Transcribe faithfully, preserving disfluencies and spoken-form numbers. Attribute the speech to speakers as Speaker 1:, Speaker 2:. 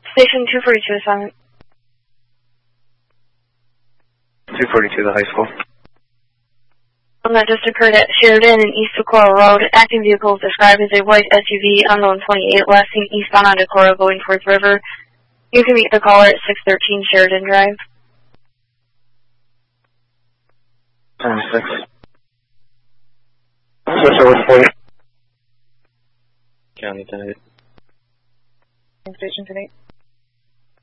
Speaker 1: Station two forty-two assignment.
Speaker 2: two forty-two, the high school.
Speaker 1: One that just occurred at Sheridan and East Decorah Road. Acting vehicle is described as a white S U V, unknown twenty-eight, last seen eastbound on Decorah going towards River. You can meet the caller at six thirteen Sheridan Drive.
Speaker 2: twenty-six. Switch over to forty. County ten eight.
Speaker 1: Station ten eight.